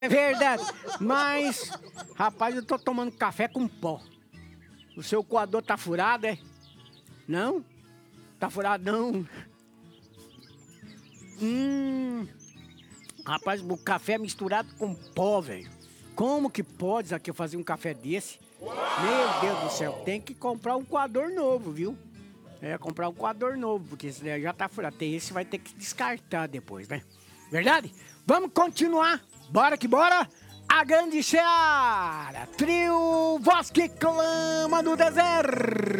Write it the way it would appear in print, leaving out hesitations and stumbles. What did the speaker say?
É verdade. Mas, rapaz, eu tô tomando café com pó. O seu coador tá furado, é? Não? Tá furado não? Rapaz, o café misturado com pó, velho. Como que pode aqui fazer um café desse? Meu Deus do céu, tem que comprar um coador novo, viu? É, comprar um coador novo, porque esse daí já tá furado. Tem esse, vai ter que descartar depois, né? Verdade? Vamos continuar. Bora que bora. A grande Seara, trio Voz que clama no deserto.